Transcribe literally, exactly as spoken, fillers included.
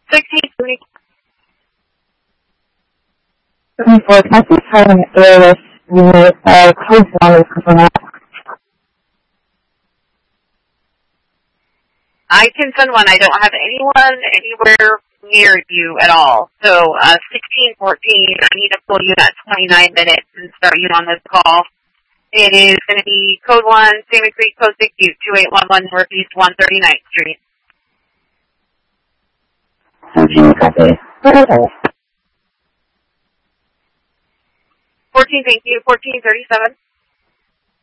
sixteen twenty. twenty-four, can I please have an airless unit, uh, code one is coming out? I can send one. I don't have anyone anywhere near you at all. So, uh, sixteen fourteen, I need to pull you at twenty-nine minutes and start you on this call. It is going to be code one, Sammy Creek, code six U, two eight one one Northeast one thirty-ninth Street. fourteen, thank you. fourteen thirty-seven.